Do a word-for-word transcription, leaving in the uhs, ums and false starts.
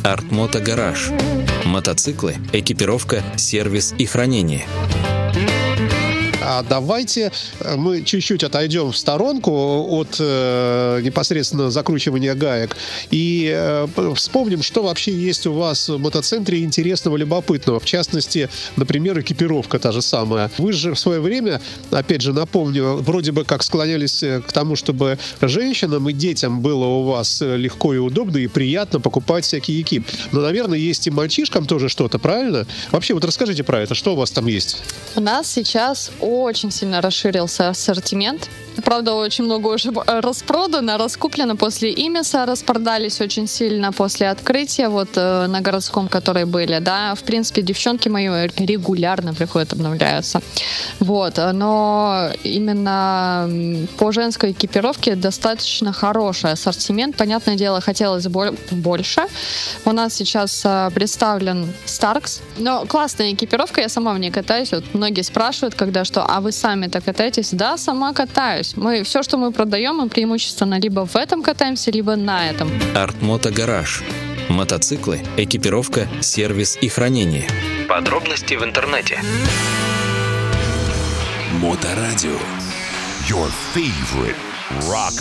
Артмото Гараж. Мотоциклы, экипировка, сервис и хранение. А давайте мы чуть-чуть отойдем в сторонку от э, непосредственно закручивания гаек и э, вспомним, что вообще есть у вас в мотоцентре интересного, любопытного. В частности, например, экипировка та же самая. Вы же в свое время, опять же напомню, вроде бы как склонялись к тому, чтобы женщинам и детям было у вас легко и удобно и приятно покупать всякие экип. Но, наверное, есть и мальчишкам тоже что-то, правильно? Вообще, вот расскажите про это, что у вас там есть? У нас сейчас очень сильно расширился ассортимент. Правда, очень много уже распродано, раскуплено после Имиса, распродались очень сильно после открытия, вот э, на городском, которые были, да. В принципе, девчонки мои регулярно приходят, обновляются. Вот, но именно по женской экипировке достаточно хороший ассортимент. Понятное дело, хотелось бы больше. У нас сейчас э, представлен Starks, но классная экипировка, я сама в ней катаюсь. Вот многие спрашивают, когда что, а вы сами-то катаетесь? Да, сама катаюсь. Мы все, что мы продаем, мы преимущественно либо в этом катаемся, либо на этом. Артмото Гараж. Мотоциклы, экипировка, сервис и хранение. Подробности в интернете. Моторадио. Your favorite rock